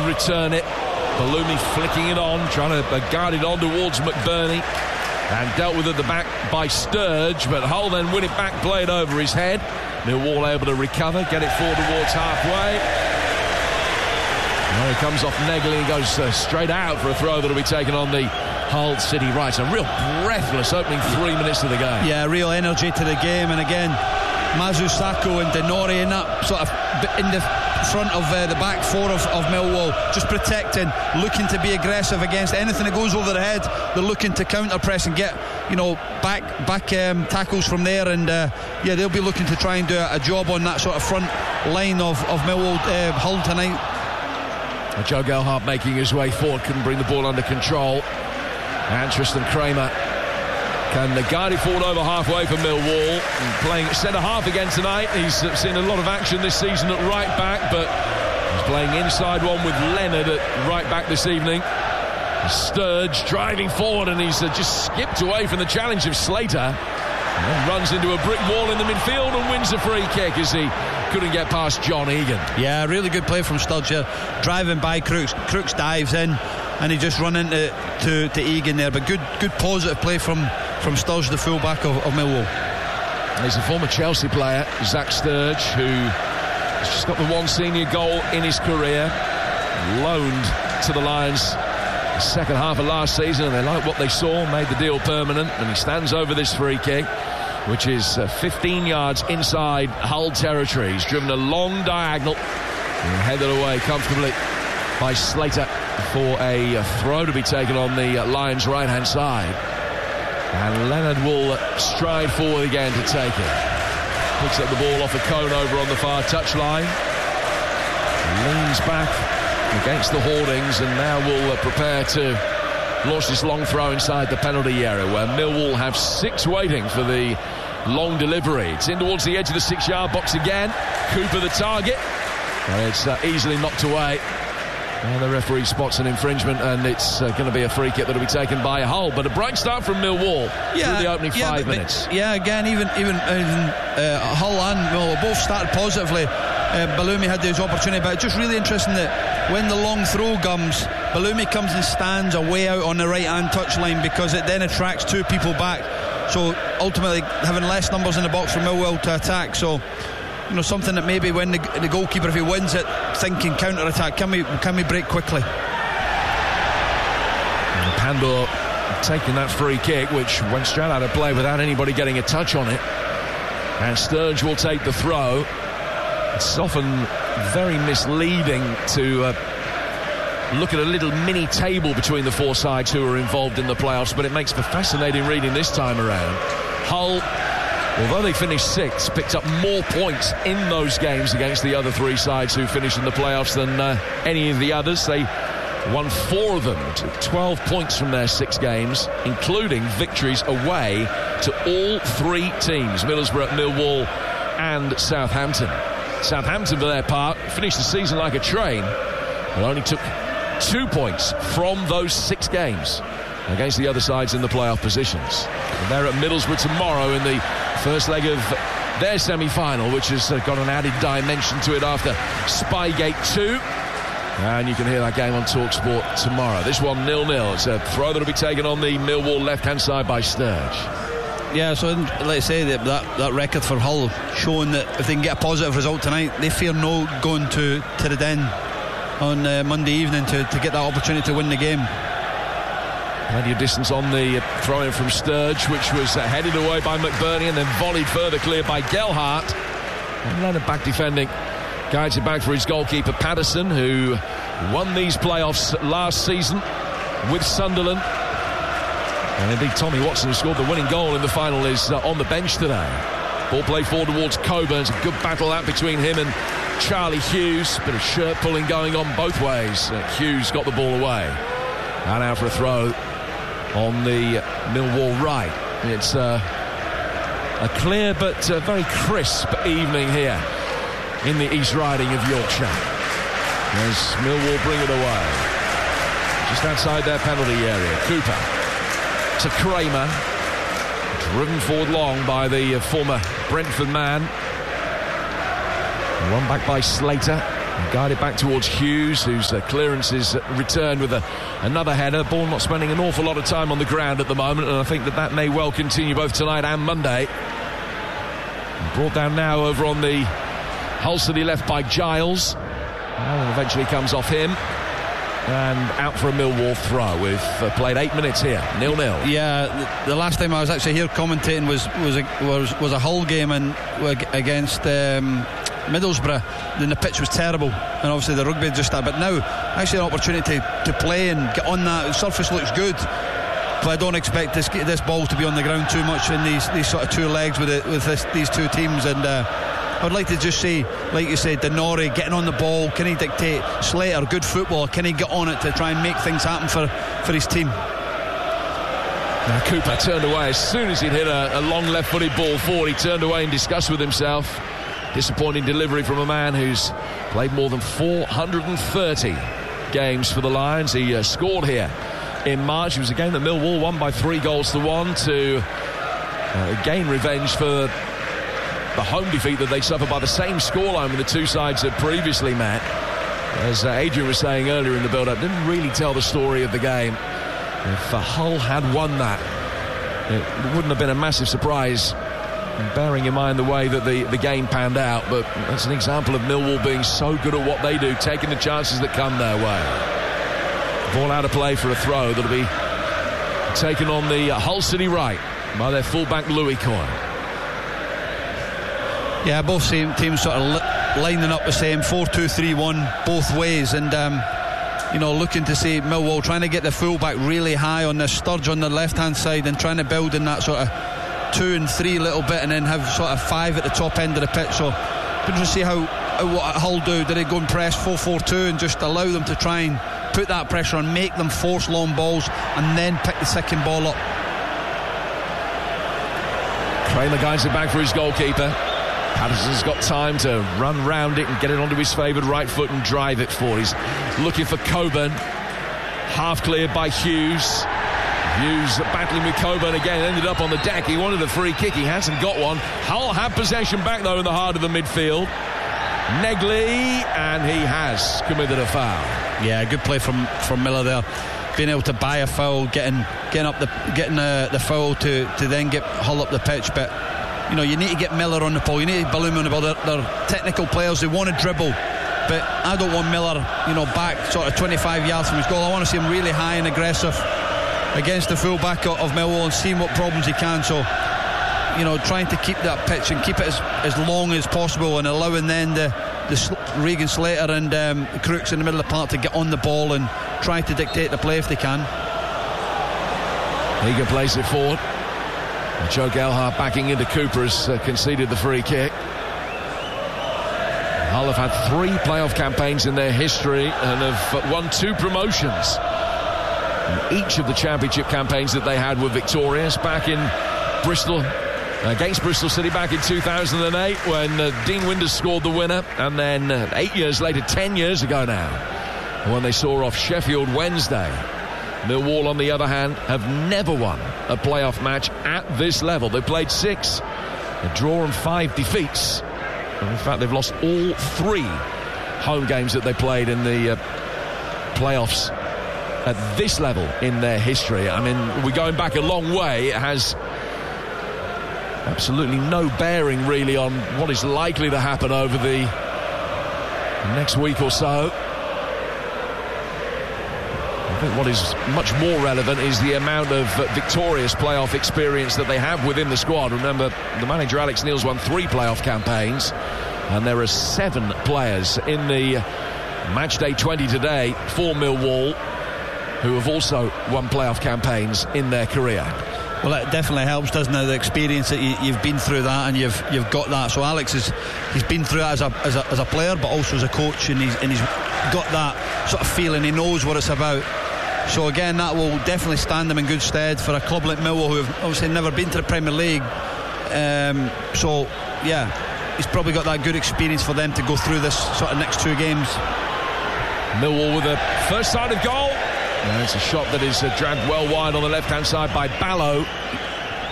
return it. Bellumi flicking it on, trying to guide it on towards McBurney, and dealt with at the back by Sturge, but Hull then win it back, play it over his head. Millwall able to recover, get it forward towards halfway. Well, it comes off Negley and goes straight out for a throw that will be taken on the Hull City right. A real breathless opening 3 minutes of the game. Yeah, real energy to the game, and again, Mazu Sakho and Denori in that sort of in the front of the back four of Millwall, just protecting, looking to be aggressive against anything that goes over their head. They're looking to counter press and get back tackles from there, and they'll be looking to try and do a job on that sort of front line of Millwall Hull tonight. Joe Gelhardt making his way forward, couldn't bring the ball under control, and Tristan Kramer can guide it forward over halfway for Millwall, and playing at centre half again tonight. He's seen a lot of action this season at right back, but he's playing inside one with Leonard at right back this evening. Sturge driving forward, and he's just skipped away from the challenge of Slater, and then runs into a brick wall in the midfield and wins a free kick as he couldn't get past John Egan. Yeah, really good play from Sturge here, driving by Crooks. Crooks dives in and he just run into Egan there, but good positive play from Sturge, the full-back of Millwall. He's a former Chelsea player, Zach Sturge, who has just got the one senior goal in his career, loaned to the Lions the second half of last season, and they liked what they saw, made the deal permanent, and he stands over this free kick, which is 15 yards inside Hull territory. He's driven a long diagonal and headed away comfortably by Slater for a throw to be taken on the Lions' right-hand side. And Leonard will stride forward again to take it. Picks up the ball off a cone over on the far touchline. Leans back against the hoardings, and now will prepare to launch this long throw inside the penalty area, where Millwall have 6 waiting for the long delivery. It's in towards the edge of the 6-yard box again. Cooper the target, and it's easily knocked away. And the referee spots an infringement, and it's going to be a free kick that will be taken by Hull. But a bright start from Millwall through the opening 5 minutes. Again, even Hull and Millwall both started positively. Bellumi had his opportunity, but it's just really interesting that when the long throw comes, Bellumi comes and stands away out on the right-hand touchline, because it then attracts 2 people back. So ultimately having less numbers in the box for Millwall to attack. So something that maybe when the goalkeeper, if he wins it, thinking counter-attack, can we break quickly? And Pandor taking that free kick, which went straight out of play without anybody getting a touch on it. And Sturge will take the throw. It's often very misleading to look at a little mini table between the 4 sides who are involved in the playoffs, but it makes for fascinating reading this time around. Hull, although they finished 6th, picked up more points in those games against the other 3 sides who finished in the playoffs than any of the others. They won 4 of them, took 12 points from their 6 games, including victories away to all 3 teams, Middlesbrough, Millwall and Southampton. Southampton, for their part, finished the season like a train, but only took 2 points from those 6 games against the other sides in the playoff positions. And they're at Middlesbrough tomorrow in the first leg of their semi-final, which has got an added dimension to it after Spygate 2. And you can hear that game on TalkSport tomorrow. This one 0-0. It's a throw that will be taken on the Millwall left-hand side by Sturge. Yeah, so let's say that record for Hull showing that if they can get a positive result tonight, they fear no going to the Den on Monday evening to get that opportunity to win the game. Plenty of distance on the throw-in from Sturge, which was headed away by McBurney and then volleyed further clear by Gelhardt. And Leonard back defending, guides it back for his goalkeeper Patterson, who won these playoffs last season with Sunderland. And indeed Tommy Watson, who scored the winning goal in the final, is on the bench today. Ball play forward towards Coburn. It's a good battle out between him and Charlie Hughes. Bit of shirt pulling going on both ways. Hughes got the ball away. And out for a throw on the Millwall right. It's a clear but very crisp evening here in the East Riding of Yorkshire, as Millwall bring it away just outside their penalty area. Cooper to Kramer, driven forward long by the former Brentford man. Run back by Slater. Guided back towards Hughes, whose clearance is returned with another header. Ball not spending an awful lot of time on the ground at the moment, and I think that may well continue both tonight and Monday. Brought down now over on the Hull City left by Giles, and eventually comes off him. And out for a Millwall throw. We've played 8 minutes here, 0-0. Yeah, the last time I was actually here commentating was a Hull game against Middlesbrough. Then the pitch was terrible, and obviously the rugby just started. But now, actually, an opportunity to play and get on that. The surface looks good, but I don't expect this ball to be on the ground too much in these sort of two legs with these two teams. And I would like to just see, like you said, Denori getting on the ball. Can he dictate? Slater, good footballer. Can he get on it to try and make things happen for his team? Now Cooper turned away as soon as he'd hit a long left-footed ball forward. He turned away in disgust with himself. Disappointing delivery from a man who's played more than 430 games for the Lions. He scored here in March. It was a game that Millwall won by 3-1 to gain revenge for the home defeat that they suffered by the same scoreline when the two sides had previously met. As Adrian was saying earlier in the build-up, didn't really tell the story of the game. If Hull had won that, it wouldn't have been a massive surprise, bearing in mind the way that the game panned out. But that's an example of Millwall being so good at what they do, taking the chances that come their way. Ball out of play for a throw that'll be taken on the Hull City right by their fullback Louis Coyle. Yeah, both teams sort of lining up the same 4-2-3-1 both ways, and looking to see Millwall trying to get the fullback really high on the Sturge on the left hand side and trying to build in that sort of 2 and 3 little bit, and then have sort of 5 at the top end of the pitch. So good to see what Hull do. Did they go and press 4-4-2 and just allow them to try and put that pressure on, make them force long balls, and then pick the second ball up? Kramer guides it back for his goalkeeper. Patterson's got time to run round it and get it onto his favoured right foot and drive it forward. He's looking for Coburn. Half cleared by Hughes. Hughes battling with Coburn again, ended up on the deck. He wanted a free kick, he hasn't got one. Hull have possession back though in the heart of the midfield. Negley, and he has committed a foul. Yeah, good play from Miller there, being able to buy a foul, getting the foul to then get Hull up the pitch. But you need to get Miller on the ball, you need Ballumi on the ball. They're technical players, they want to dribble, but I don't want Miller back sort of 25 yards from his goal. I want to see him really high and aggressive against the full-back of Millwall and seeing what problems he can. So trying to keep that pitch and keep it as long as possible, and allowing then the Regan Slater and Crooks in the middle of the park to get on the ball and try to dictate the play if they can. Egan plays it forward. Joe Gelhardt backing into Cooper has conceded the free kick. Hull have had 3 playoff campaigns in their history and have won 2 promotions. And each of the championship campaigns that they had were victorious. Back in Bristol, against Bristol City back in 2008 when Dean Winders scored the winner, and then 8 years later, 10 years ago now, when they saw off Sheffield Wednesday. Millwall, on the other hand, have never won a playoff match at this level. They played 6, a draw and 5 defeats. And in fact, they've lost all 3 home games that they played in the playoffs at this level in their history. I mean, we're going back a long way. It has absolutely no bearing really on what is likely to happen over the next week or so. I think what is much more relevant is the amount of victorious playoff experience that they have within the squad. Remember, the manager Alex Neil's won 3 playoff campaigns, and there are 7 players in the match day 20 today for Millwall who have also won playoff campaigns in their career. Well, it definitely helps, doesn't it? The experience that you've been through that, and you've got that. So Alex he's been through that as a player, but also as a coach, and he's got that sort of feeling. He knows what it's about. So again, that will definitely stand him in good stead for a club like Millwall, who have obviously never been to the Premier League. So yeah, he's probably got that good experience for them to go through this sort of next 2 games. Millwall with the first sight of goal. And it's a shot that is dragged well wide on the left-hand side by Ballo.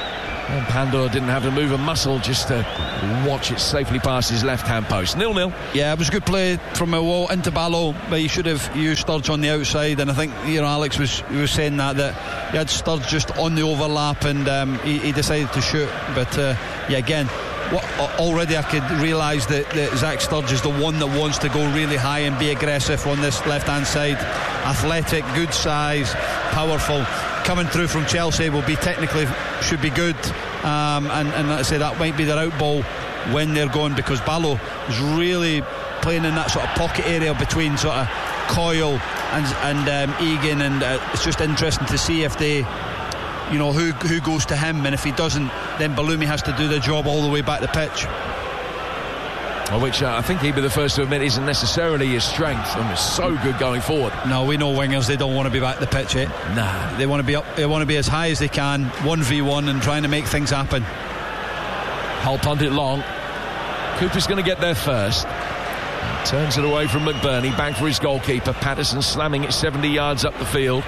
And Pandor didn't have to move a muscle just to watch it safely past his left-hand post. 0-0. Yeah, it was a good play from Millwall into Barlow, but he should have used Sturge on the outside. And I think, Alex was saying that he had Sturge just on the overlap, and he decided to shoot. But again, already I could realise that Zach Sturge is the one that wants to go really high and be aggressive on this left-hand side. Athletic, good size, powerful. Coming through from Chelsea will be technically should be good, and like I say, that might be their out ball when they're going, because Barlow is really playing in that sort of pocket area between sort of Coyle and Egan, and it's just interesting to see if they, who goes to him, and if he doesn't, then Bellumi has to do the job all the way back the pitch. Which I think he'd be the first to admit isn't necessarily his strength, and it's so good going forward. No, we know wingers, they don't want to be back the pitch, Nah. They want to be up, they want to be as high as they can, 1v1, and trying to make things happen. Hull punt it long. Cooper's going to get there first. Turns it away from McBurney, back for his goalkeeper. Patterson slamming it 70 yards up the field.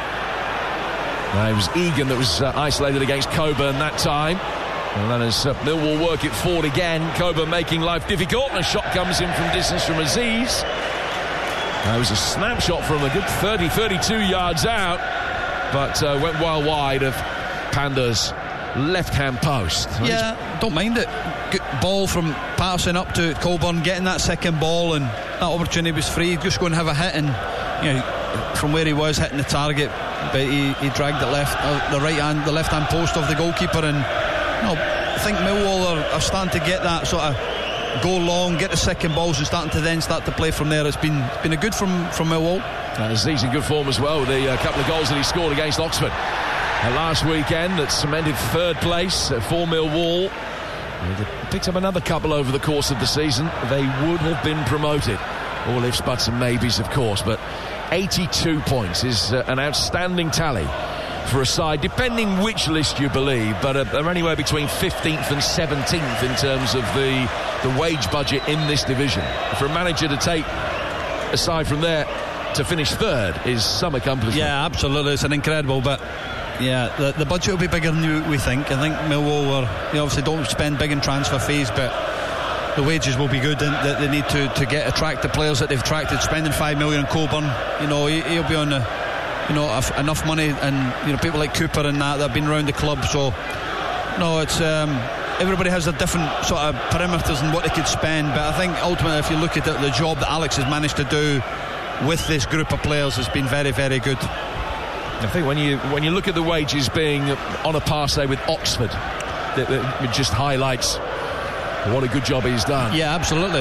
It was Egan that was isolated against Coburn that time. And then as Millwall work it forward again, Coburn making life difficult, and a shot comes in from distance from Aziz. It was a snapshot from a good 30-32 yards out, but went well wide of Pandor's left-hand post. Yeah, don't mind it. Good ball from Patterson up to Coburn, getting that second ball, and that opportunity was free. Just go and have a hit, and from where he was hitting the target, but he dragged it the left-hand post of the goalkeeper, and I think Millwall are starting to get that sort of go long, get the second balls, and start to play from there. It's been a good from Millwall. Aziz in good form as well, with the couple of goals that he scored against Oxford last weekend that cemented third place for Millwall. They picked up another couple over the course of the season. They would have been promoted. All ifs, buts and maybes, of course, but 82 points is an outstanding tally for a side, depending which list you believe, but they're anywhere between 15th and 17th in terms of the wage budget in this division. For a manager to take, aside from there, to finish third is some accomplishment. Yeah, absolutely, it's an incredible, but yeah, the budget will be bigger than we think. I think Millwall obviously don't spend big in transfer fees, but the wages will be good, and that they need to attract the players that they've attracted. Spending $5 million on Coburn, he'll be on enough money, and people like Cooper and that have been around the club. So it's everybody has a different sort of perimeters and what they could spend, but I think ultimately, if you look at it, the job that Alex has managed to do with this group of players has been very, very good. I think when you look at the wages being on a par, say, with Oxford, it just highlights what a good job he's done. Yeah, absolutely,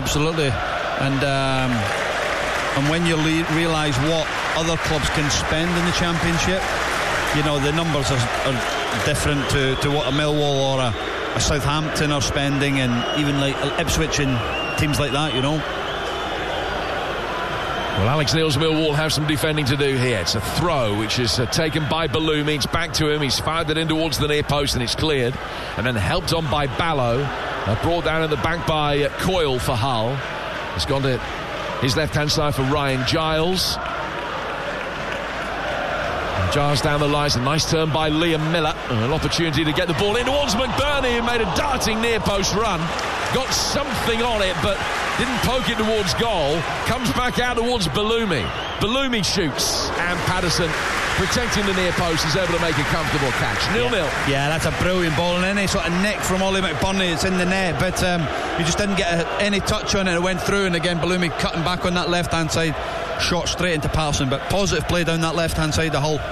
and when you realise what other clubs can spend in the Championship, the numbers are different to what a Millwall or a Southampton are spending, and even like Ipswich and teams like that. Well, Alex Neil's Millwall have some defending to do here. It's a throw which is taken by Bellumi. It's back to him. He's fired it in towards the near post, and it's cleared, and then helped on by Barlow. Brought down in the back by Coyle for Hull. It's gone to his left-hand side for Ryan Giles. And Giles down the line. A nice turn by Liam Miller. An opportunity to get the ball in towards McBurney, who made a darting near-post run. Got something on it, but didn't poke it towards goal. Comes back out towards Bellumi. Bellumi shoots, and Patterson, protecting the near post, is able to make a comfortable catch. 0-0. Yeah, that's a brilliant ball, and any sort of nick from Ollie McBurney, it's in the net, but he just didn't get any touch on it. It went through, and again Bellumi cutting back on that left hand side, shot straight into Patterson, but positive play down that left hand side of Hull.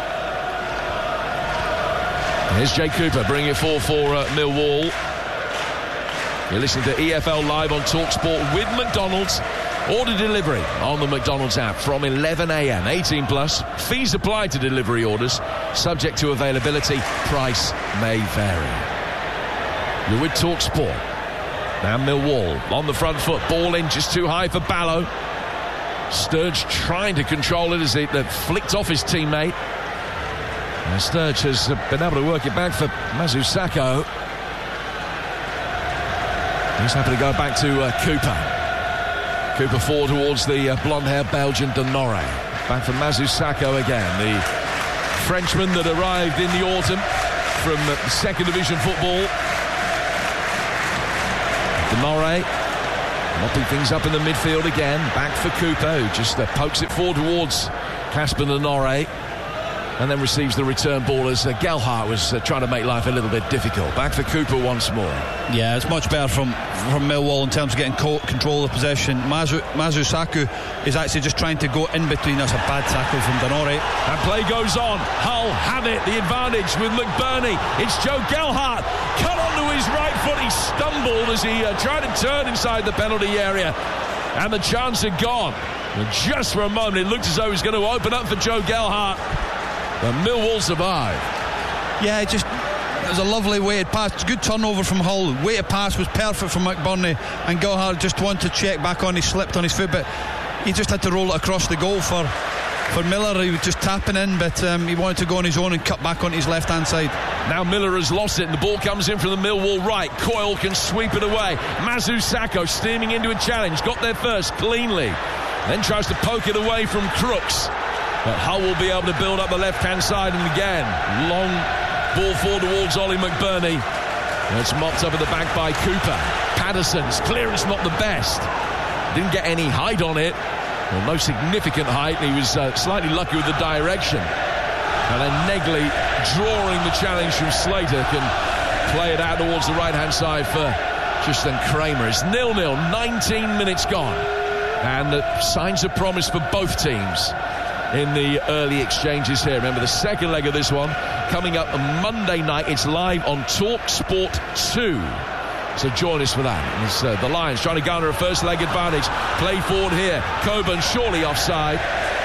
Here's Jake Cooper bringing it forward for Millwall. You're listening to EFL Live on TalkSport with McDonald's. Order delivery on the McDonald's app from 11 a.m. 18 plus. Fees apply to delivery orders. Subject to availability. Price may vary. You're with TalkSport. Now Millwall on the front foot. Ball in just too high for Barlow. Sturge trying to control it as it flicked off his teammate. And Sturge has been able to work it back for Mazu Sakho. He's happy to go back to Cooper. Cooper forward towards the blonde-haired Belgian Denore. Back for Mazu Sakho again, the Frenchman that arrived in the autumn from second division football. Denore mopping things up in the midfield again. Back for Cooper, who just pokes it forward towards Casper Denore, and then receives the return ball as Gelhardt was trying to make life a little bit difficult. Back for Cooper once more. Yeah, it's much better from Millwall in terms of getting control of possession. Mazu Saku is actually just trying to go in between. That's a bad tackle from Denore. And play goes on. Hull have it, the advantage with McBurney. It's Joe Gelhardt. Cut onto his right foot. He stumbled as he tried to turn inside the penalty area. And the chance had gone. And just for a moment, it looked as though he was going to open up for Joe Gelhardt. But Millwall survived. Yeah, it was a lovely weighted pass. Good turnover from Hull. Weighted pass was perfect from McBurney, and Gelhardt just wanted to check back on. He slipped on his foot, but he just had to roll it across the goal for Miller. He was just tapping in, but he wanted to go on his own and cut back onto his left hand side. Now Miller has lost it, and the ball comes in from the Millwall right. Coyle can sweep it away. Mazu Sacco steaming into a challenge. Got there first cleanly, then tries to poke it away from Crooks. But Hull will be able to build up the left-hand side, and again, long ball forward towards Ollie McBurney. And it's mopped up at the back by Cooper. Patterson's clearance not the best. Didn't get any height on it. Well, no significant height. He was slightly lucky with the direction. And then Negley, drawing the challenge from Slater, can play it out towards the right-hand side for Tristan Kramer. It's 0-0, 19 minutes gone. And signs of promise for both teams in the early exchanges here. Remember, the second leg of this one coming up on Monday night. It's live on Talk Sport 2. So join us for that. And it's the Lions trying to garner a first leg advantage. Play forward here. Coburn surely offside.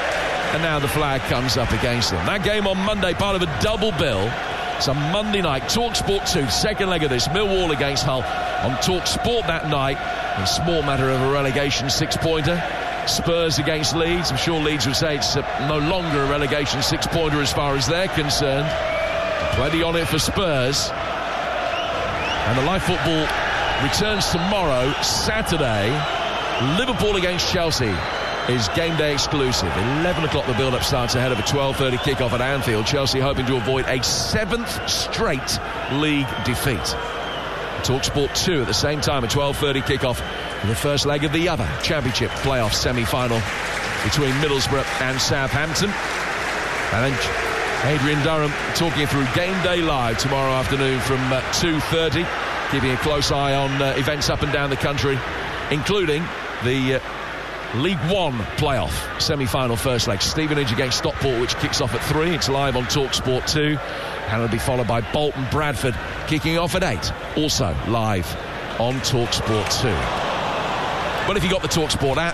And now the flag comes up against them. That game on Monday, part of a double bill. It's a Monday night. Talk Sport 2, second leg of this. Millwall against Hull on Talk Sport that night. A small matter of a relegation six-pointer. Spurs against Leeds. I'm sure Leeds would say it's no longer a relegation six-pointer as far as they're concerned. Plenty on it for Spurs. And the live football returns tomorrow, Saturday. Liverpool against Chelsea is game day exclusive. 11 o'clock the build-up starts ahead of a 12:30 kickoff at Anfield. Chelsea hoping to avoid a 7th straight league defeat. TalkSport 2 at the same time, a 12:30 kickoff for the first leg of the other Championship playoff semi-final between Middlesbrough and Southampton. And then Adrian Durham talking through Game Day Live tomorrow afternoon from 2:30, keeping a close eye on events up and down the country, including the League One playoff semi-final first leg. Stevenage against Stockport, which kicks off at 3. It's live on TalkSport 2. And it'll be followed by Bolton Bradford kicking off at 8. Also live on TalkSport 2. But if you got the TalkSport app,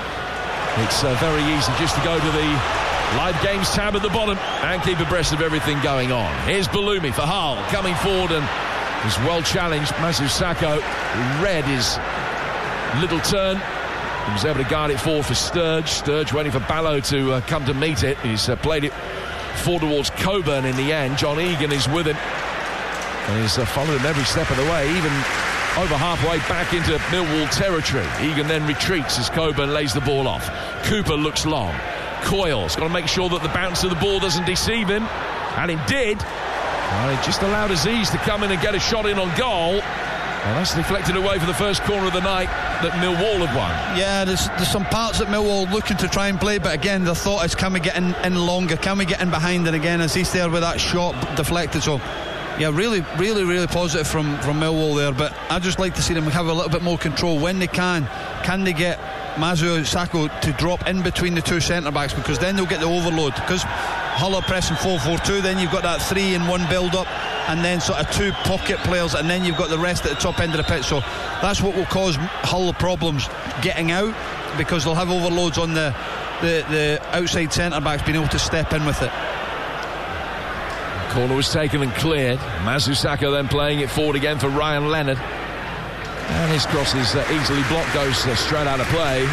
it's very easy just to go to the Live Games tab at the bottom and keep abreast of everything going on. Here's Balumi for Hull, coming forward and is well challenged. Mazu Sacco read his little turn. He was able to guard it forward for Sturge. Sturge waiting for Ballo to come to meet it. He's played it forward towards Coburn in the end. John Egan is with him. And he's followed him every step of the way, even over halfway back into Millwall territory. Egan then retreats as Coburn lays the ball off. Cooper looks long. Coyle's got to make sure that the bounce of the ball doesn't deceive him. And it did. It just allowed Aziz to come in and get a shot in on goal. And that's deflected away for the first corner of the night that Millwall have won. Yeah, there's some parts that Millwall looking to try and play, but again, the thought is, can we get in longer? Can we get in behind? And again, Aziz there with that shot deflected. So, yeah, really positive from Millwall there. But I'd just like to see them have a little bit more control when they can. Can they get Mazu Sacco to drop in between the two centre-backs? Because then they'll get the overload. Because Hull are pressing 4-4-2, then you've got that 3-in-1 build-up, and then sort of two pocket players, and then you've got the rest at the top end of the pitch. So that's what will cause Hull problems getting out, because they'll have overloads on the outside centre-backs being able to step in with it. Corner was taken and cleared. Mazu Sacco then playing it forward again for Ryan Leonard. And his cross is easily blocked, goes straight out of play.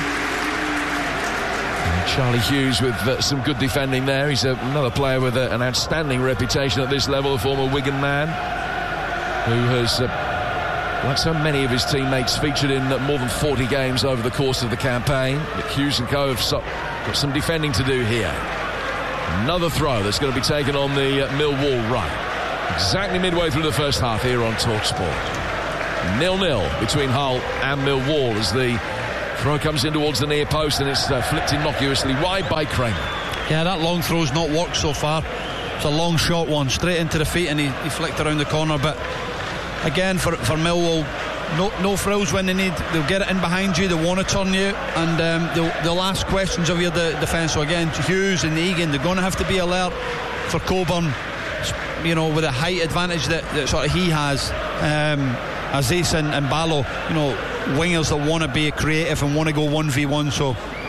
And Charlie Hughes with some good defending there. He's another player with an outstanding reputation at this level, a former Wigan man who has, like so many of his teammates, featured in more than 40 games over the course of the campaign. But Hughes and co have got some defending to do here. Another throw that's going to be taken on the Millwall right. exactly midway through the first half here on TalkSport. 0-0 between Hull and Millwall as the throw comes in towards the near post, and it's flicked innocuously wide by Kramer. Yeah, that long throw's not worked so far. It's a long shot one, straight into the feet, and he flicked around the corner. But again, for Millwall, no frills when they need. They'll get it in behind you, they want to turn you, and they'll ask questions of your defence. So again, Hughes and Egan, they're going to have to be alert for Coburn, you know, with the height advantage that sort of he has. Aziz and Ballo, you know, wingers that want to be creative and want to go 1v1, so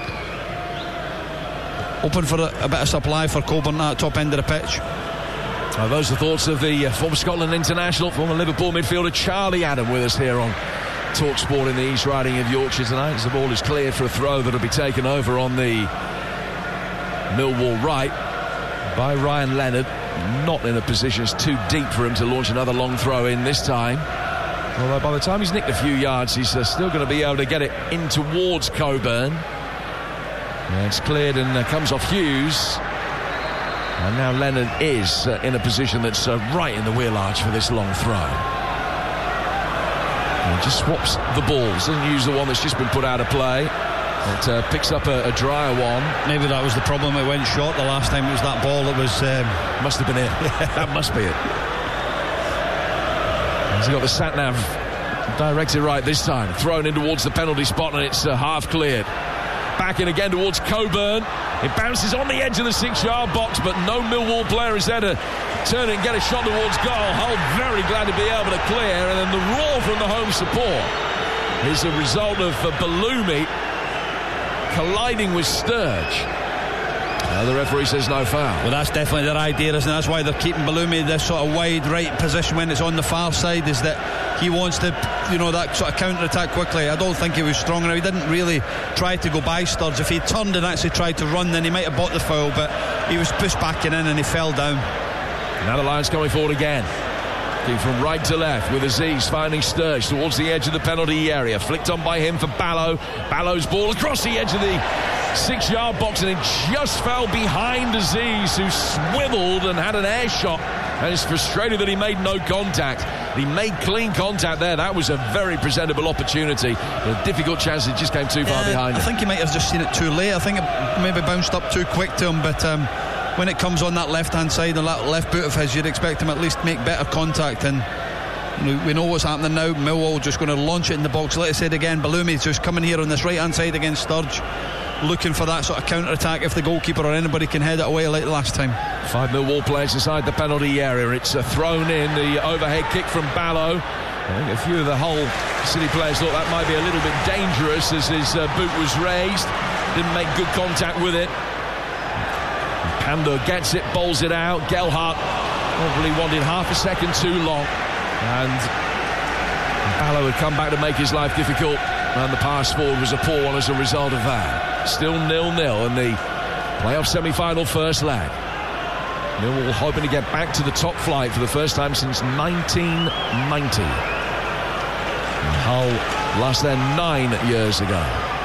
open for a bit of supply for Coburn at the top end of the pitch. Those are thoughts of the former Scotland international, former Liverpool midfielder Charlie Adam, with us here on TalkSport in the East Riding of Yorkshire tonight, as the ball is cleared for a throw that'll be taken over on the Millwall right by Ryan Leonard. Not in a position, it's too deep for him to launch another long throw in this time. Although by the time he's nicked a few yards, he's still going to be able to get it in towards Coburn. And it's cleared and comes off Hughes. And now Leonard is in a position that's right in the wheel arch for this long throw. And he just swaps the balls, doesn't use the one that's just been put out of play. It picks up a drier one. Maybe that was the problem. It went short the last time. It was that ball that was... must have been it. That must be it. He's got the sat-nav directed right this time. Thrown in towards the penalty spot, and it's half cleared. Back in again towards Coburn. It bounces on the edge of the 6-yard box, but no Millwall player is there to turn it and get a shot towards goal. Hull very glad to be able to clear, and then the roar from the home support is a result of Balumi colliding with Sturge. The referee says no foul. Well, that's definitely their idea, isn't it? That's why they're keeping Balumi this sort of wide right position when it's on the far side, is that he wants to, you know, that sort of counter-attack quickly. I don't think he was strong enough. He didn't really try to go by Sturge. If he turned and actually tried to run, then he might have bought the foul, but he was pushed back in and he fell down. Now the Lions coming forward again. From right to left with Aziz finding Sturge towards the edge of the penalty area. Flicked on by him for Ballo. Ballo's ball across the edge of the 6-yard box, and it just fell behind Aziz, who swiveled and had an air shot, and is frustrated that he made no contact. He made clean contact there. That was a very presentable opportunity, but a difficult chance. It just came too far behind him. I think he might have just seen it too late. I think it maybe bounced up too quick to him, but when it comes on that left-hand side, the left boot of his, you'd expect him at least make better contact. And we know what's happening now. Millwall just going to launch it in the box. Like I said again, Balumi's just coming here on this right-hand side against Sturge, looking for that sort of counter-attack if the goalkeeper or anybody can head it away like last time. 5 Millwall players inside the penalty area. It's thrown in, the overhead kick from Ballo. I think a few of the Hull City players thought that might be a little bit dangerous as his boot was raised. Didn't make good contact with it. Pando gets it, bowls it out. Gelhardt probably wanted half a second too long, and Ballo had come back to make his life difficult, and the pass forward was a poor one as a result of that. Still 0-0 in the playoff semi-final first leg. Millwall hoping to get back to the top flight for the first time since 1990. And Hull last there 9 years ago.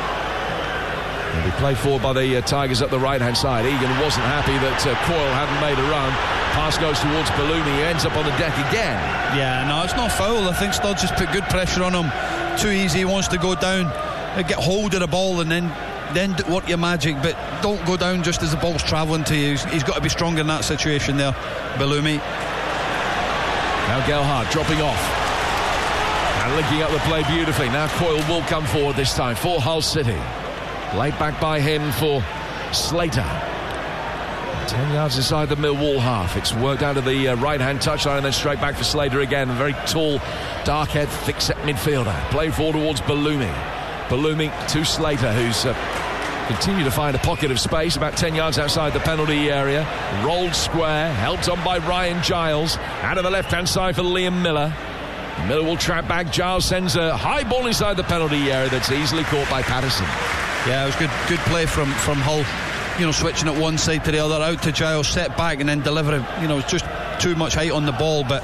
He'll be played forward by the Tigers up the right-hand side. Egan wasn't happy that Coyle hadn't made a run. Pass goes towards Balumi. He ends up on the deck again. Yeah, no, it's not foul. I think Sturge just put good pressure on him. Too easy. He wants to go down, get hold of the ball, and then work your magic. But don't go down just as the ball's travelling to you. He's got to be stronger in that situation there, Balumi. Now Gelhardt dropping off and linking up the play beautifully. Now Coyle will come forward this time for Hull City. Laid back by him for Slater. 10 yards inside the Millwall half. It's worked out of the right-hand touchline and then straight back for Slater again. A very tall, dark-haired, thick-set midfielder. Played forward towards Balumi. Balumi to Slater, who's continued to find a pocket of space about 10 yards outside the penalty area. Rolled square, helped on by Ryan Giles. Out of the left-hand side for Liam Miller. Miller will trap back. Giles sends a high ball inside the penalty area that's easily caught by Patterson. Yeah, it was good play from Hull, you know, switching it one side to the other, out to Giles, set back and then deliver it. You know, it's just too much height on the ball. But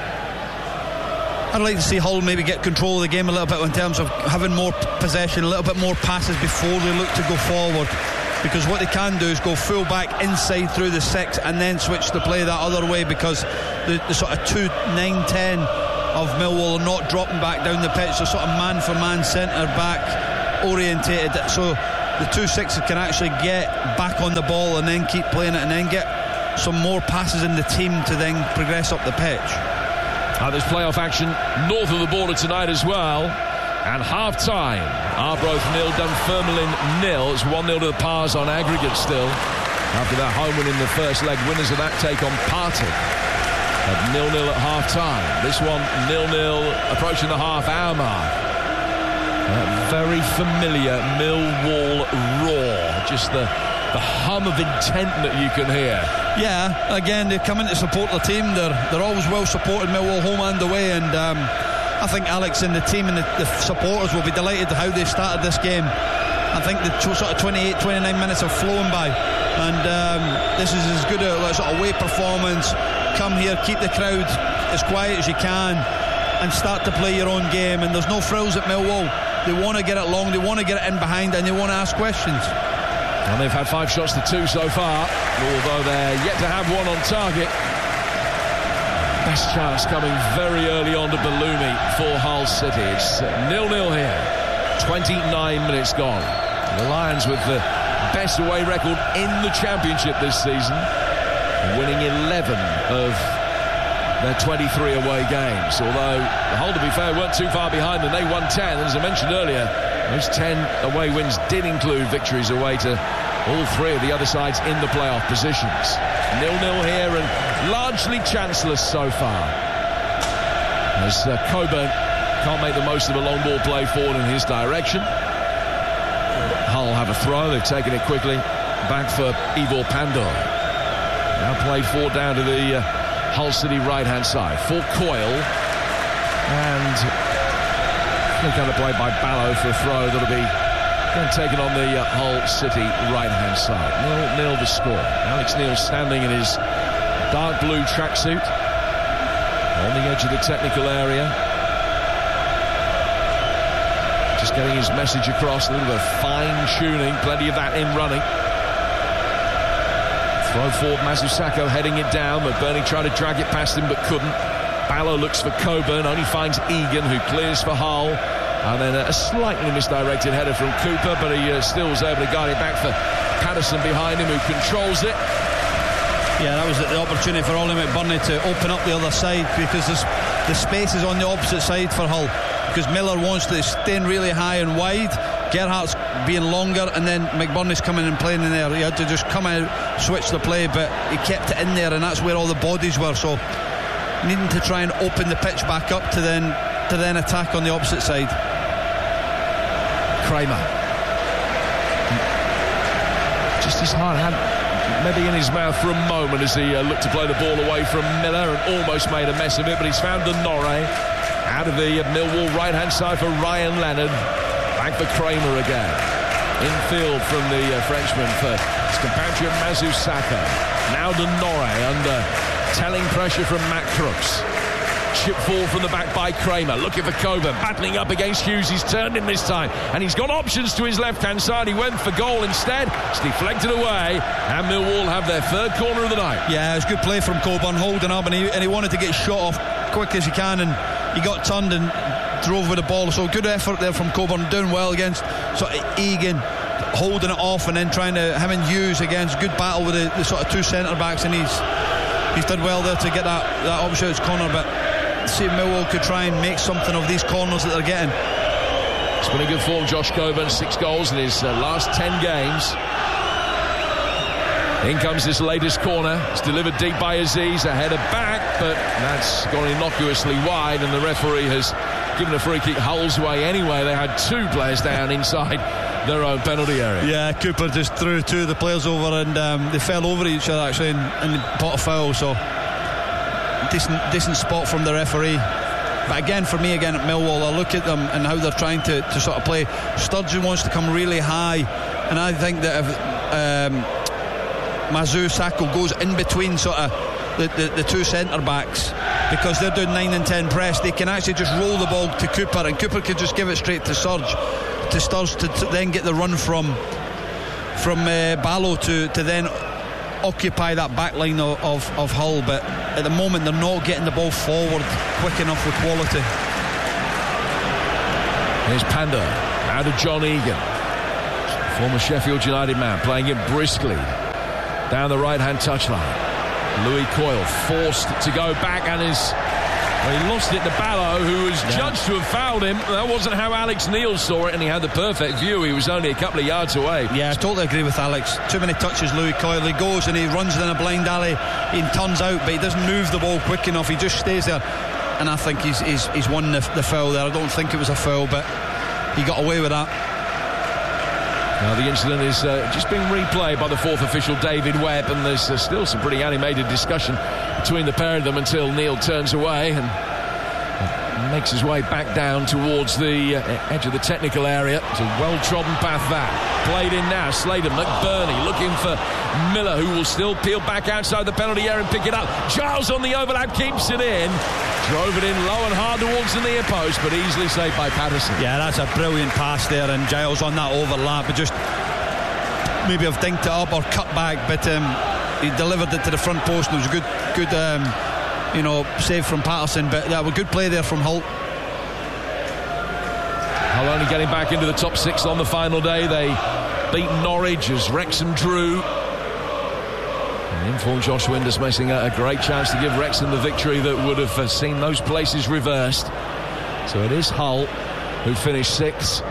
I'd like to see Hull maybe get control of the game a little bit in terms of having more possession, a little bit more passes before they look to go forward. because what they can do is go full back inside through the 6 and then switch the play that other way, because the sort of 2, 9, 10 of Millwall are not dropping back down the pitch. They're sort of man for man centre back orientated, so the 2-6 can actually get back on the ball and then keep playing it and then get some more passes in the team to then progress up the pitch. There's playoff action north of the border tonight as well. And half-time, Arbroath 0, Dunfermline 0. It's 1-0 to the Pars on aggregate still. After that home win in the first leg, winners of that take on Partick at 0-0 at half-time. This one 0-0 approaching the half-hour mark. Very familiar Millwall roar, just the hum of intent that you can hear. Yeah, again, they come in to support the team. They're always well supported, Millwall home and away, and I think Alex and the team and the supporters will be delighted how they've started this game. I think the sort of 28, 29 minutes have flown by, and this is as good a sort of away performance. Come here, keep the crowd as quiet as you can and start to play your own game, and there's no frills at Millwall. They want to get it long, they want to get it in behind, and they want to ask questions. And they've had 5 shots to 2 so far, although they're yet to have one on target. Best chance coming very early on to Bellumi for Hull City. It's 0-0 here. 29 minutes gone. The Lions with the best away record in the Championship this season, winning 11 of their 23 away games. Although Hull, to be fair, weren't too far behind them. They won 10, and as I mentioned earlier, those 10 away wins did include victories away to all 3 of the other sides in the playoff positions. 0-0 here, and largely chanceless so far, as Coburn can't make the most of a long ball play forward in his direction. Hull have a throw, they've taken it quickly back for Ivor Pandor. Now played forward down to the Hull City right hand side for Coyle, and kind of played by Ballo for a throw that'll be taken on the Hull City right hand side. 0-0 the score. Alex Neil standing in his dark blue tracksuit on the edge of the technical area, just getting his message across. A little bit of fine tuning, plenty of that in running. Throw forward, Mazusako heading it down, but Bernie tried to drag it past him but couldn't. Ballo looks for Coburn, only finds Egan, who clears for Hull, and then a slightly misdirected header from Cooper, but he still was able to guide it back for Patterson behind him, who controls it. Yeah, that was the opportunity for Ollie McBurney to open up the other side, because the space is on the opposite side for Hull, because Miller wants to stay really high and wide, Gerhardt's being longer, and then McBurney's coming and playing in there. He had to just come out, switch the play, but he kept it in there, and that's where all the bodies were, so needing to try and open the pitch back up to then attack on the opposite side. Kramer, just his hard hand maybe in his mouth for a moment as he looked to play the ball away from Miller and almost made a mess of it, but he's found the Norrie out of the Millwall right hand side for Ryan Leonard. Back for Kramer again, infield from the Frenchman for his compatriot Mazusako. Now the Norrie under telling pressure from Matt Crooks. Chip forward from the back by Kramer, looking for Coburn, battling up against Hughes. He's turned him this time, and he's got options to his left-hand side. He went for goal instead. It's deflected away, and Millwall have their 3rd corner of the night. Yeah, it was good play from Coburn, holding up, and he wanted to get shot off quick as he can, and he got turned and drove with the ball. So good effort there from Coburn, doing well against sort of Egan, holding it off, and then trying to him and Hughes against good battle with the sort of 2 centre backs, and he's done well there to get that option corner, but see if Millwall could try and make something of these corners that they're getting. It's been a good form, Josh Coburn, 6 goals in his last 10 games. In comes this latest corner. It's delivered deep by Aziz, a header back, but that's gone innocuously wide, and the referee has given a free kick Hull's way anyway. They had 2 players down inside their own penalty area. Yeah, Cooper just threw 2 of the players over, and they fell over each other actually and caught a foul, so decent spot from the referee. But again, for me, again at Millwall, I look at them and how they're trying to sort of play. Sturgeon wants to come really high, and I think that if Mazusako goes in between sort of the 2 centre backs, because they're doing 9 and 10 press, they can actually just roll the ball to Cooper, and Cooper could just give it straight to Sturge to then get the run from Barlow to then occupy that back line of Hull, but at the moment they're not getting the ball forward quick enough with quality. Here's Panda out of John Egan, former Sheffield United man, playing it briskly down the right hand touchline. Louis Coyle forced to go back, and he lost it to Barlow, who was judged to have fouled him. That wasn't how Alex Neil saw it, and he had the perfect view. He was only a couple of yards away. Yeah, I totally agree with Alex. Too many touches, Louis Coyle. He goes and he runs in a blind alley. He turns out, but he doesn't move the ball quick enough. He just stays there, and I think he's won the foul there. I don't think it was a foul, but he got away with that. Now the incident is just being replayed by the fourth official, David Webb, and there's still some pretty animated discussion between the pair of them until Neil turns away and makes his way back down towards the edge of the technical area. It's a well-trodden path that. Played in now, Slater, McBurney looking for Miller, who will still peel back outside the penalty area and pick it up. Giles on the overlap, keeps it in. Drove it in low and hard towards the near post, but easily saved by Patterson. Yeah, that's a brilliant pass there, and Giles on that overlap, but just maybe have dinked it up or cut back, but he delivered it to the front post, and it was a good save from Patterson, but that was a good play there from Hull. Hull only getting back into the top six on the final day. They beat Norwich as Wrexham drew. And informed Josh Windus missing a great chance to give Wrexham the victory that would have seen those places reversed. So it is Hull who finished sixth.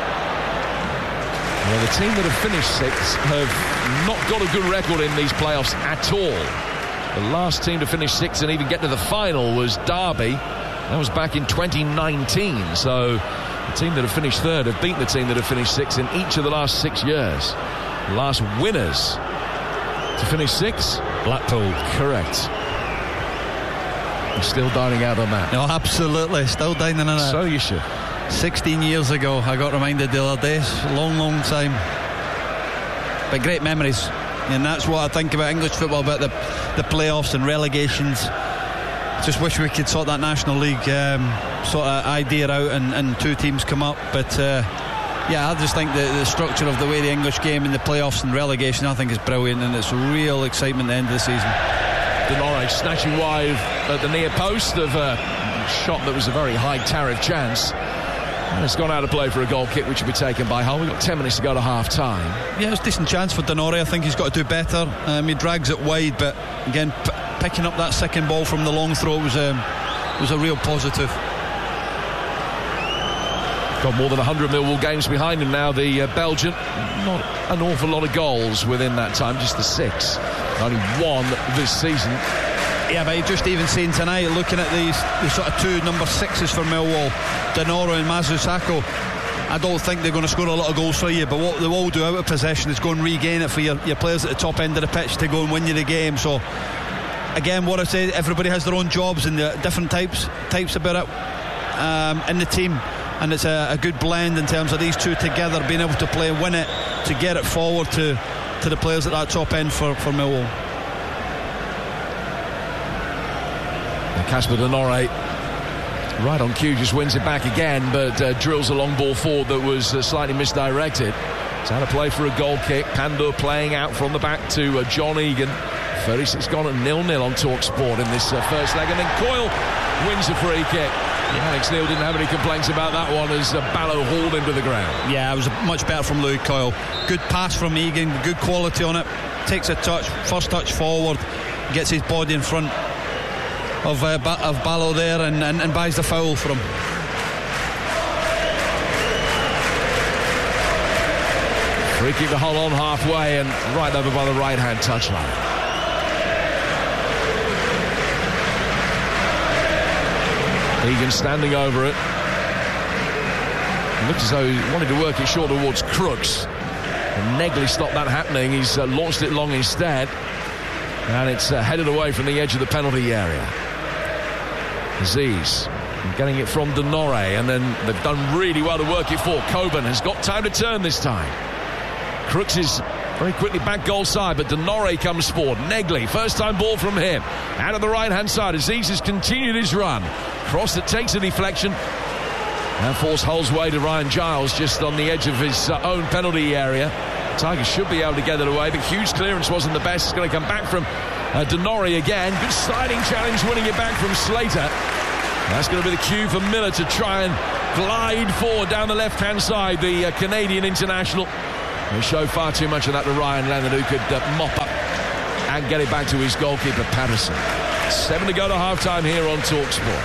Well, the team that have finished sixth have not got a good record in these playoffs at all. The last team to finish sixth and even get to the final was Derby. That was back in 2019. So the team that have finished third have beaten the team that have finished sixth in each of the last 6 years. The last winners to finish sixth, Blackpool. Correct. You're still dining out on that. No, absolutely. Still dining on it. So you should. 16 years ago, I got reminded the other day. Long time. But great memories. And that's what I think about English football, about the playoffs and relegations. Just wish we could sort that National League sort of idea out and two teams come up. But I just think the structure of the way the English game in the playoffs and relegation, I think, is brilliant, and it's real excitement at the end of the season. Denore snatching wide at the near post of a shot that was a very high tariff chance. And it's gone out of play for a goal kick, which will be taken by Hull. We've got 10 minutes to go to half time. Yeah, it's a decent chance for Denore. I think he's got to do better. He drags it wide, but again, picking up that second ball from the long throw was a real positive. Got more than 100 Millwall games behind him now, the Belgian. Not an awful lot of goals within that time, just the 6. Only 1 this season. Yeah, but just even seeing tonight, looking at the sort of 2 number 6s for Millwall, Denoro and Mazzucco, I don't think they're going to score a lot of goals for you, but what they will do out of possession is go and regain it for your players at the top end of the pitch to go and win you the game. So again, what I say, everybody has their own jobs and the different types about it in the team, and it's a good blend in terms of these two together being able to play and win it, to get it forward to the players at that top end for Millwall. Casper Denore, right on cue, just wins it back again, but drills a long ball forward that was slightly misdirected. It's out of play for a goal kick. Pandur playing out from the back to John Egan. 36 gone at 0-0 on TalkSport in this first leg, and then Coyle wins a free kick. Alex Neil didn't have any complaints about that one as Barlow hauled him to the ground. Yeah, it was much better from Louis Coyle. Good pass from Egan, good quality on it. Takes a touch, first touch forward, gets his body in front of Barlow there and buys the foul for him. Free kick to Hull on halfway and right over by the right hand touchline. Egan standing over it. Looked as though he wanted to work it short towards Crooks, and Negley stopped that happening. He's launched it long instead, and it's headed away from the edge of the penalty area. Aziz getting it from Denore, and then they've done really well to work it for. Coburn has got time to turn this time. Crooks is very quickly back goal side, but Denore comes forward. Negley, first time ball from him, out of the right hand side. Aziz has continued his run. Cross that takes a deflection and force Hull's way to Ryan Giles, just on the edge of his own penalty area. Tigers should be able to get it away, but Hughes' clearance wasn't the best. It's going to come back from Denori again. Good sliding challenge, winning it back from Slater. That's going to be the cue for Miller to try and glide forward down the left-hand side, the Canadian international. They show far too much of that to Ryan Leonard, who could mop up and get it back to his goalkeeper, Patterson. 7 to go to half-time here on TalkSport.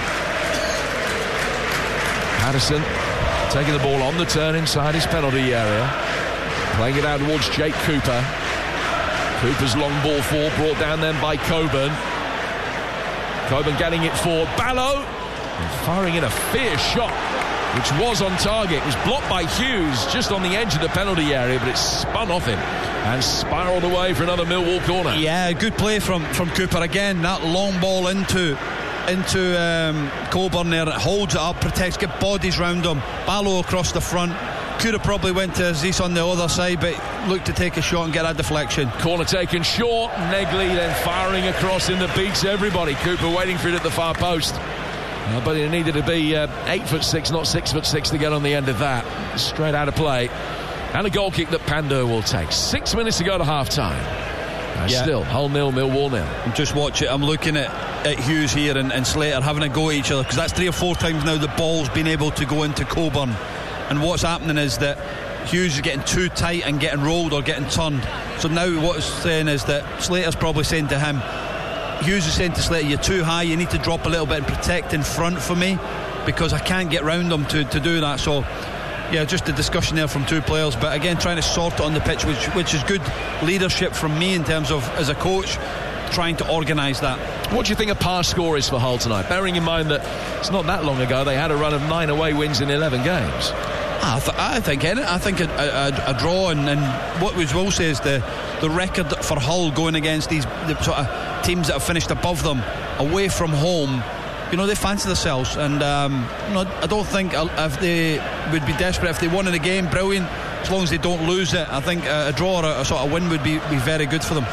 Patterson taking the ball on the turn inside his penalty area. Playing it out towards Jake Cooper. Cooper's long ball forward, brought down then by Coburn. Coburn getting it for Ballo. And firing in a fierce shot, which was on target. It was blocked by Hughes just on the edge of the penalty area, but it spun off him and spiralled away for another Millwall corner. Yeah, good play from Cooper again. That long ball into Coburn there. It holds it up, protects, get bodies round him. Ballo across the front. Could have probably went to Aziz on the other side, but looked to take a shot and get that deflection. Corner taken short. Negley then firing across in the beats everybody. Cooper waiting for it at the far post. But it needed to be 8'6", not 6'6", to get on the end of that. Straight out of play. And a goal kick that Pandur will take. 6 minutes to go to half-time. Still, Hull 0, Millwall 0. Just watch it. I'm looking at Hughes here and Slater having a go at each other, because that's 3 or 4 times now the ball's been able to go into Coburn. And what's happening is that Hughes is getting too tight and getting rolled or getting turned. So now what it's saying is that Slater's probably saying to him, Hughes is saying to Slater, you're too high, you need to drop a little bit and protect in front for me, because I can't get round them to do that. So yeah, just a discussion there from 2 players, but again trying to sort it on the pitch, which is good leadership from me in terms of, as a coach, trying to organise that. What do you think a par score is for Hull tonight, bearing in mind that it's not that long ago they had a run of 9 away wins in 11 games? I think a draw, and what we will say is the record for Hull going against the sort of teams that have finished above them away from home, they fancy themselves, and I don't think if they would be desperate if they won in a game, brilliant, as long as they don't lose it. I think a draw or a sort of win would be very good for them.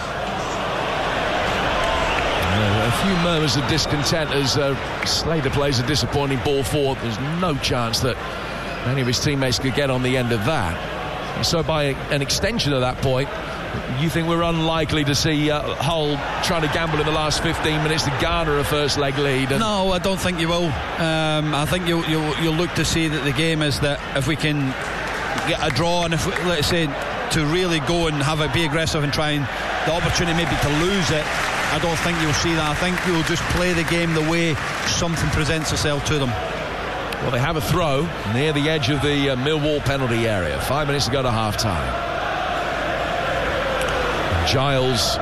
A few murmurs of discontent as Slater plays a disappointing ball forward. There's no chance that any of his teammates could get on the end of that. So by an extension of that point, you think we're unlikely to see Hull trying to gamble in the last 15 minutes to garner a first leg lead? No, I don't think you will. I think you'll look to see that the game is that if we can get a draw, and if, let's say, to really go and be aggressive and try and the opportunity maybe to lose it, I don't think you'll see that. I think you'll just play the game the way something presents itself to them. Well, they have a throw near the edge of the Millwall penalty area. 5 minutes to go to half-time. Giles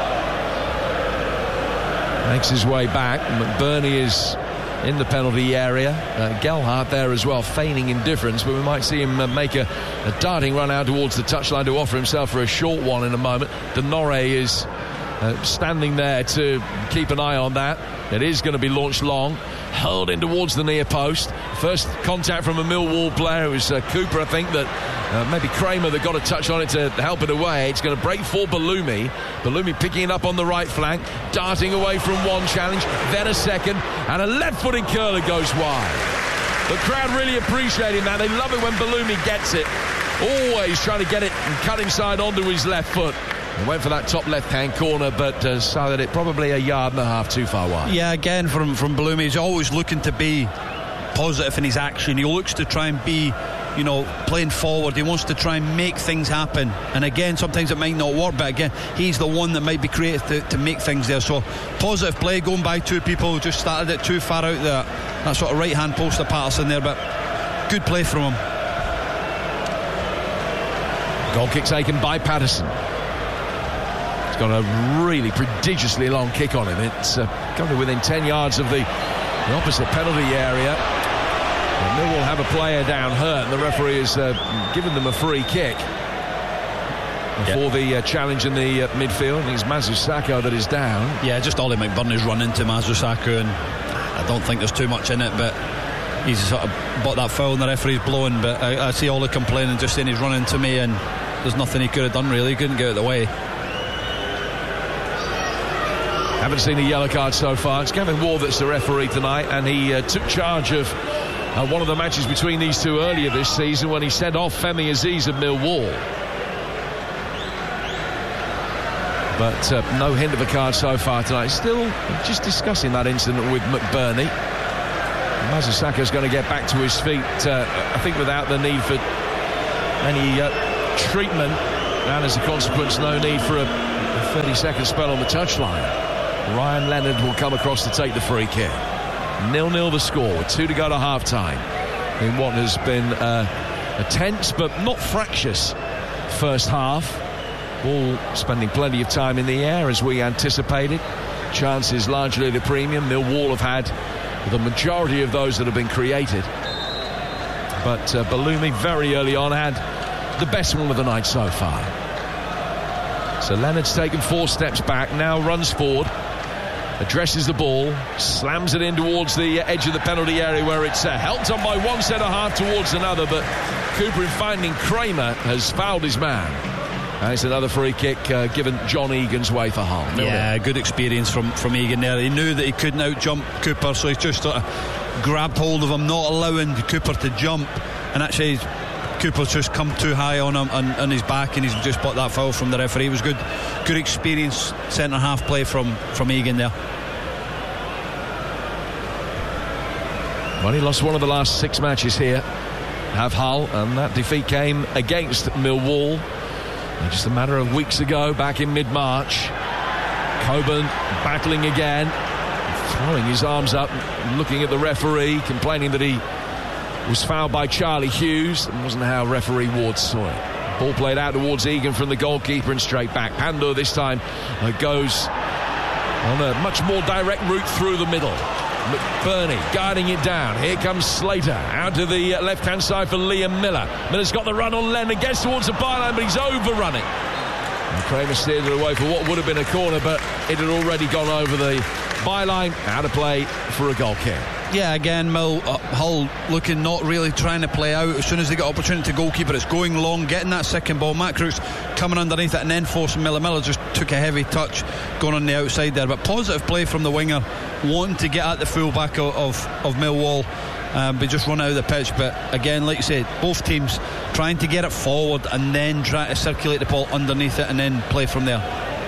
makes his way back. McBurney is in the penalty area. Gelhardt there as well, feigning indifference, but we might see him make a darting run out towards the touchline to offer himself for a short one in a moment. Denore is standing there to keep an eye on that. It is going to be launched long, hurled in towards the near post. First contact from a Millwall player. It was Cooper, I think, that maybe Kramer that got a touch on it to help it away. It's going to break for Balumi. Balumi picking it up on the right flank, darting away from one challenge, then a second, and a left-footed curler goes wide. The crowd really appreciating that. They love it when Balumi gets it. Always trying to get it and cut inside onto his left foot. He went for that top left-hand corner, but saw that it probably a yard and a half too far wide. Yeah, again, from Balumi, he's always looking to be positive in his action. He looks to try and be, playing forward. He wants to try and make things happen. And again, sometimes it might not work, but again, he's the one that might be creative to make things there. So, positive play, going by 2 people, just started it too far out there. That sort of right-hand post of Patterson there, but good play from him. Goal kick taken by Patterson. It's got a really prodigiously long kick on him. It's come to within 10 yards of the opposite penalty area. And Millwall have a player down hurt, and the referee has given them a free kick for the challenge in the midfield. And it's Mazusako that is down. Yeah, just Ollie McBurney's run into Mazusako, and I don't think there's too much in it, but he's sort of bought that foul and the referee's blowing. But I see Ollie complaining, just saying he's run into me, and there's nothing he could have done really. He couldn't get out of the way. Haven't seen a yellow card so far. It's Gavin Ward that's the referee tonight, and he took charge of one of the matches between these two earlier this season when he sent off Femi Aziz of Millwall. But no hint of a card so far tonight. Still just discussing that incident with McBurney. Mazusaka's going to get back to his feet, I think, without the need for any treatment, and as a consequence, no need for a 30-second spell on the touchline. Ryan Leonard will come across to take the free kick. 0-0 the score, with 2 to go to half-time in what has been a tense but not fractious first half. Ball spending plenty of time in the air as we anticipated. Chances largely the premium. Millwall have had the majority of those that have been created, but Balumi very early on had the best one of the night so far. So Leonard's taken 4 steps back, now runs forward, addresses the ball, slams it in towards the edge of the penalty area, where it's helped on by one centre-half towards another, but Cooper, in finding Kramer, has fouled his man. It's another free kick given John Egan's way for Hull. Yeah, good experience from Egan there. He knew that he couldn't out-jump Cooper, so he just sort of grabbed hold of him, not allowing Cooper to jump, and actually Cooper's just come too high on him on his back, and he's just bought that foul from the referee. It was good experience centre-half play from Egan there. Well, he lost one of the last 6 matches here, have Hull, and that defeat came against Millwall just a matter of weeks ago, back in mid-March. Coburn battling again, throwing his arms up, looking at the referee, complaining that he was fouled by Charlie Hughes. It wasn't how referee Ward saw it. Ball played out towards Egan from the goalkeeper and straight back. Pandor this time goes on a much more direct route through the middle. McBurney guiding it down. Here comes Slater out to the left-hand side for Liam Miller. Miller's got the run on Leonard, gets towards the byline, but he's overrun it. And Kramer steered it away for what would have been a corner, but it had already gone over the byline. Out of play for a goal kick. Yeah, again, Hull looking not really trying to play out. As soon as they got opportunity to goalkeeper, it's going long, getting that second ball. Matt Crooks coming underneath it and then forcing Miller. Miller just took a heavy touch going on the outside there, but positive play from the winger, wanting to get at the full-back of Millwall, but just run out of the pitch. But again, like you said, both teams trying to get it forward and then try to circulate the ball underneath it and then play from there.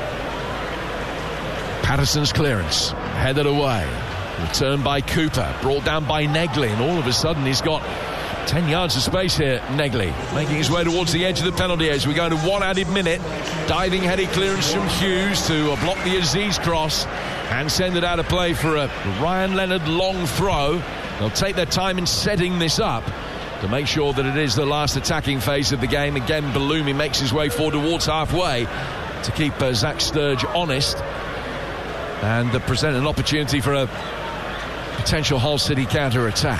Patterson's clearance, headed away. Returned by Cooper, brought down by Negley, and all of a sudden he's got 10 yards of space here. Negley making his way towards the edge of the penalty area. We go to 1 added minute. Diving headed clearance from Hughes to block the Aziz cross and send it out of play for a Ryan Leonard long throw. They'll take their time in setting this up to make sure that it is the last attacking phase of the game. Again, Balumi makes his way forward towards halfway to keep Zach Sturge honest and present an opportunity for a potential Hull City counter-attack.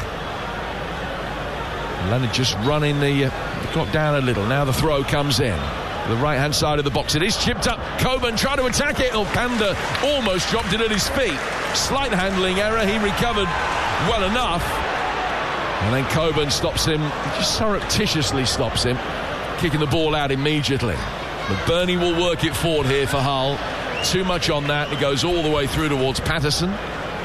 Leonard just running the clock down a little. Now the throw comes in. The right-hand side of the box. It is chipped up. Coburn tried to attack it. Panda almost dropped it at his feet. Slight handling error. He recovered well enough. And then Coburn stops him. Just surreptitiously stops him, kicking the ball out immediately. McBurney will work it forward here for Hull. Too much on that. It goes all the way through towards Patterson.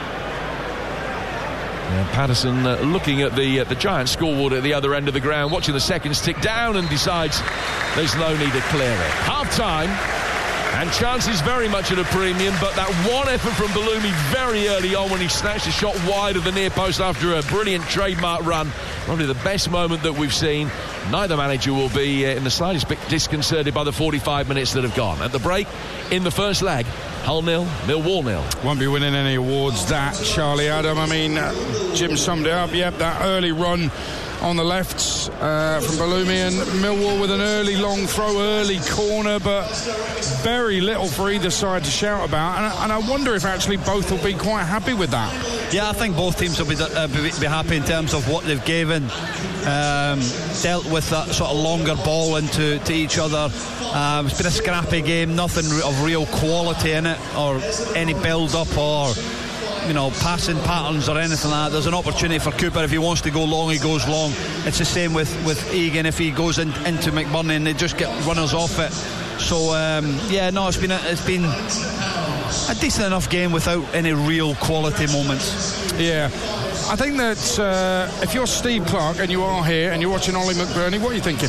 And Patterson looking at the giant scoreboard at the other end of the ground, watching the seconds tick down, and decides there's no need to clear it. Half-time, and chances very much at a premium, but that one effort from Balumi very early on when he snatched a shot wide of the near post after a brilliant trademark run, probably the best moment that we've seen. Neither manager will be in the slightest bit disconcerted by the 45 minutes that have gone. At the break, in the first leg, Hull 0, Millwall 0. Won't be winning any awards, that, Charlie Adam. I mean, Jim summed it up. Yep, that early run on the left from Balumi, and Millwall with an early long throw, early corner, but very little for either side to shout about. And I wonder if actually both will be quite happy with that. Yeah, I think both teams will be happy in terms of what they've given. Dealt with that sort of longer ball into each other. It's been a scrappy game, nothing of real quality in it, or any build-up, or passing patterns or anything like that. There's an opportunity for Cooper. If he wants to go long, he goes long. It's the same with Egan. If he goes into McBurney, and they just get runners off it. So it's been a decent enough game without any real quality moments. Yeah, I think that if you're Steve Clarke and you are here and you're watching Ollie McBurney, what are you thinking?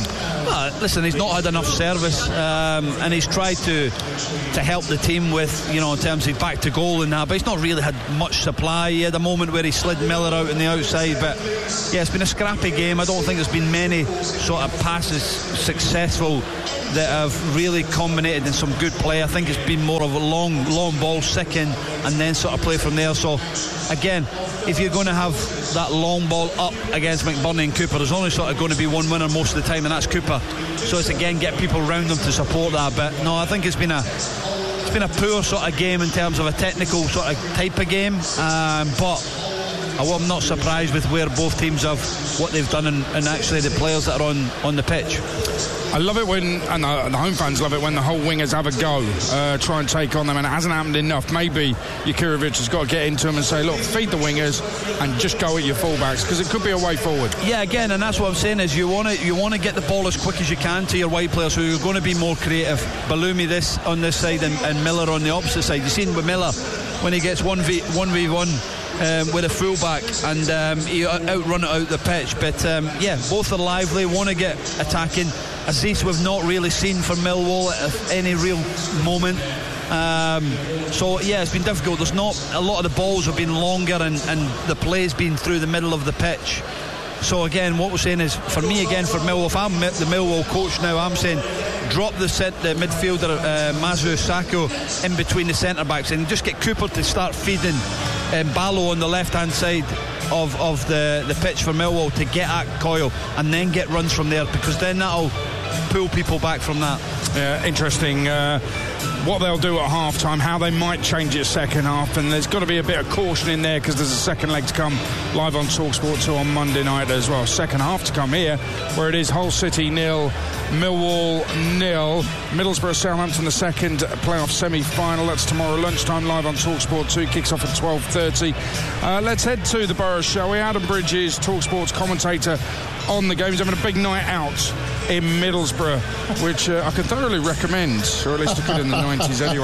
Listen, he's not had enough service, and he's tried to help the team with, in terms of back to goal and that, but he's not really had much supply. He had a moment where he slid Miller out on the outside, but yeah, it's been a scrappy game. I don't think there's been many sort of passes successful that have really culminated in some good play. I think it's been more of a long ball, second, and then sort of play from there. So again, if you're going to have that long ball up against McBurney and Cooper, there's only sort of going to be one winner most of the time, and that's Cooper. So it's again get people around them to support that. But no, I think it's been a poor sort of game in terms of a technical sort of type of game, but I'm not surprised with where both teams have, what they've done, and actually the players that are on the pitch. I love it when, and the home fans love it when the whole wingers have a go, try and take on them, and it hasn't happened enough. Maybe Jurkovic has got to get into them and say, look, feed the wingers and just go at your fullbacks, because it could be a way forward. Yeah, again, and that's what I'm saying is you want to get the ball as quick as you can to your wide players who are going to be more creative. Ballumi on this side and Miller on the opposite side. You've seen with Miller when he gets 1v1 with a fullback, and he outrun it out the pitch. But both are lively, want to get attacking. Aziz we've not really seen for Millwall at any real moment. It's been difficult. There's not a lot of the balls have been longer, and the play's been through the middle of the pitch. So again, what we're saying is, for me again, for Millwall, if I'm the Millwall coach now, I'm saying drop the midfielder Mazu Sakho in between the centre backs and just get Cooper to start feeding Ballo on the left hand side of the pitch for Millwall to get at Coyle, and then get runs from there, because then that'll pull people back from that. Interesting what they'll do at half time, how they might change it second half, and there's got to be a bit of caution in there, because there's a second leg to come live on TalkSport 2 on Monday night as well. Second half to come here, where it is Hull City 0, Millwall 0, Middlesbrough Southampton the second playoff semi-final. That's tomorrow lunchtime live on TalkSport 2, kicks off at 12:30. Let's head to the Borough, shall we? Adam Bridges, TalkSport's commentator on the game. He's having a big night out in Middlesbrough, which I can thoroughly recommend, or at least I could in the 90s anyway.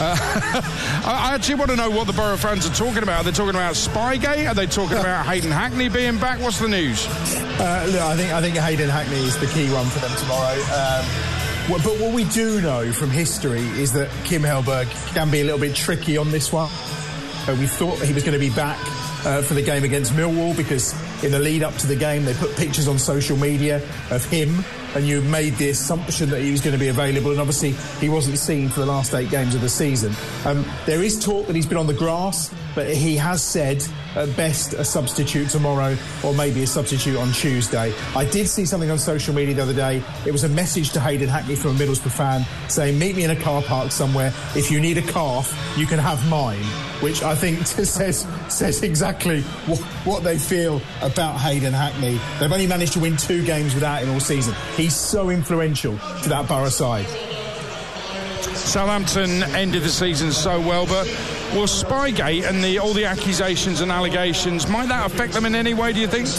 I actually want to know what the Borough fans are talking about. Are they talking about Spygate? Are they talking about Hayden Hackney being back? What's the news? Look, I think Hayden Hackney is the key one for them tomorrow. But what we do know from history is that Kim Hellberg can be a little bit tricky on this one. We thought he was going to be back for the game against Millwall, because in the lead up to the game they put pictures on social media of him, and you made the assumption that he was going to be available, and obviously he wasn't seen for the last 8 games of the season. There is talk that he's been on the grass, but he has said at best a substitute tomorrow, or maybe a substitute on Tuesday. I did see something on social media the other day. It was a message to Hayden Hackney from a Middlesbrough fan saying, meet me in a car park somewhere, if you need a calf you can have mine, which I think says exactly what they feel about Hayden Hackney. They've only managed to win 2 games without him all season. He's so influential to that Borough side. Southampton ended the season so well, but will Spygate and all the accusations and allegations, might that affect them in any way, do you think?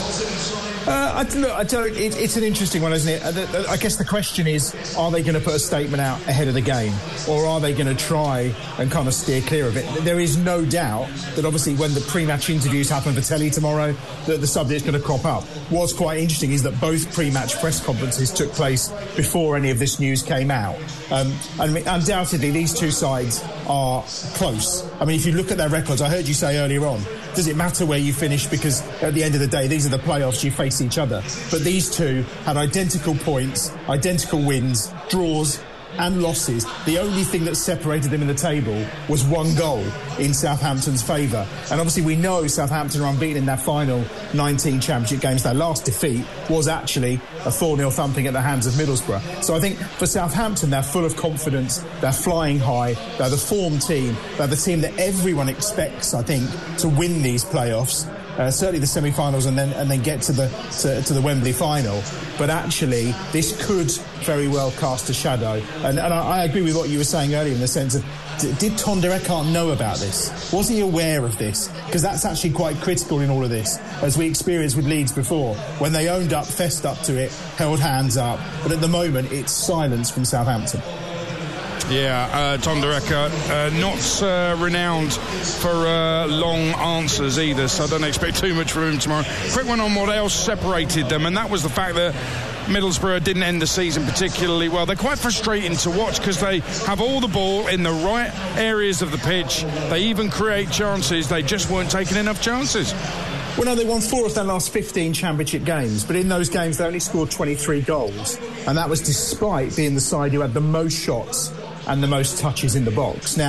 It's an interesting one, isn't it? I guess the question is, are they going to put a statement out ahead of the game, or are they going to try and kind of steer clear of it? There is no doubt that obviously when the pre-match interviews happen for telly tomorrow, that the subject's going to crop up. What's quite interesting is that both pre-match press conferences took place before any of this news came out. I mean, undoubtedly these two sides are close. I mean, if you look at their records, I heard you say earlier on, does it matter where you finish, because at the end of the day these are the playoffs, you face each other. But these two had identical points, identical wins, draws and losses. The only thing that separated them in the table was 1 goal in Southampton's favour. And obviously we know Southampton are unbeaten in their final 19 championship games. Their last defeat was actually a 4-0 thumping at the hands of Middlesbrough. So I think for Southampton, they're full of confidence, they're flying high, they're the form team, they're the team that everyone expects, I think, to win these playoffs. Certainly the semi-finals, and then get to the Wembley final. But actually, this could very well cast a shadow. And I agree with what you were saying earlier in the sense of, did Ton de Rijkaard know about this? Was he aware of this? Because that's actually quite critical in all of this, as we experienced with Leeds before, when they owned up, fessed up to it, held hands up. But at the moment, it's silence from Southampton. Yeah, Ton de Rijkaard, not renowned for long answers either, so I don't expect too much from him tomorrow. Quick one on what else separated them, and that was the fact that Middlesbrough didn't end the season particularly well. They're quite frustrating to watch because they have all the ball in the right areas of the pitch. They even create chances. They just weren't taking enough chances. Well, no, they won 4 of their last 15 championship games, but in those games they only scored 23 goals, and that was despite being the side who had the most shots and the most touches in the box. Now,